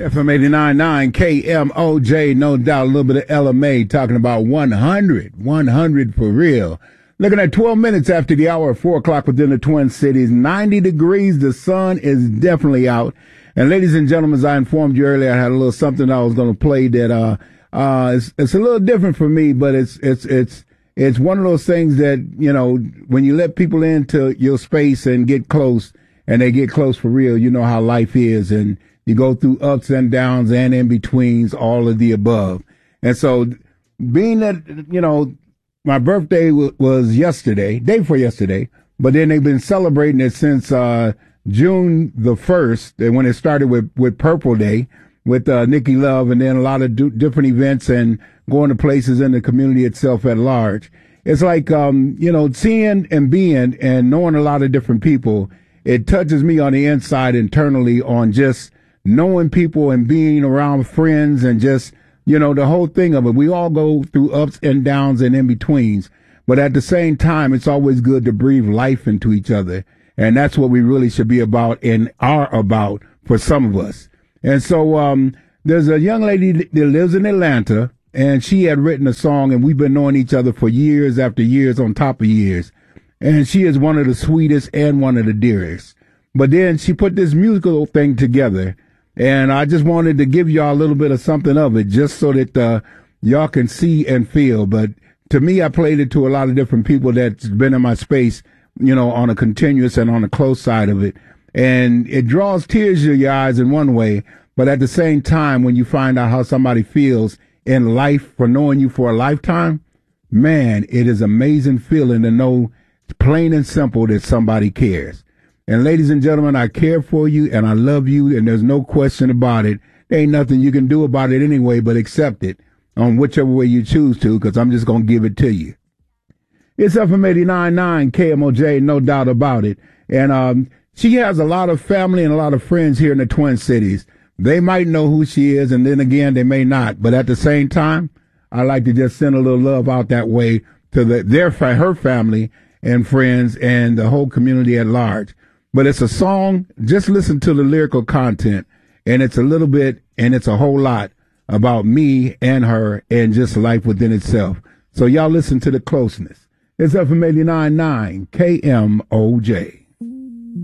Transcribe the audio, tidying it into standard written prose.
FM 89.9 KMOJ, no doubt. A little bit of LMA talking about 100 for real. Looking at 12 minutes after the hour of 4 o'clock within the Twin Cities. 90 degrees. The sun is definitely out. And ladies and gentlemen, as I informed you earlier, I had a little something I was going to play that it's a little different for me, but it's one of those things that, you know, when you let people into your space and get close, and they get close for real, you know how life is, and you go through ups and downs and in betweens, all of the above. And so, being that, you know, my birthday was yesterday, day before yesterday, but then they've been celebrating it since June the 1st, and when it started with Purple Day, with Nikki Love, and then a lot of different events and going to places in the community itself at large. It's like, you know, seeing and being and knowing a lot of different people, it touches me on the inside internally on just knowing people and being around friends and just, you know, the whole thing of it. We all go through ups and downs and in-betweens, but at the same time, it's always good to breathe life into each other. And that's what we really should be about and are about for some of us. And so there's a young lady that lives in Atlanta, and she had written a song, and we've been knowing each other for years after years on top of years. And she is one of the sweetest and one of the dearest. But then she put this musical thing together, and I just wanted to give y'all a little bit of something of it just so that y'all can see and feel. But to me, I played it to a lot of different people that's been in my space, you know, on a continuous and on the close side of it. And it draws tears to your eyes in one way, but at the same time, when you find out how somebody feels in life for knowing you for a lifetime, man, it is amazing feeling to know, plain and simple, that somebody cares. And ladies and gentlemen, I care for you and I love you, and there's no question about it. There ain't nothing you can do about it anyway but accept it on whichever way you choose to, because I'm just going to give it to you. It's FM 89.9 KMOJ, no doubt about it. And she has a lot of family and a lot of friends here in the Twin Cities. They might know who she is, and then again, they may not. But at the same time, I like to just send a little love out that way to her family and friends and the whole community at large. But it's a song, just listen to the lyrical content, and it's a little bit, and it's a whole lot about me and her and just life within itself. So y'all listen to the closeness. It's FM 89.9 KMOJ.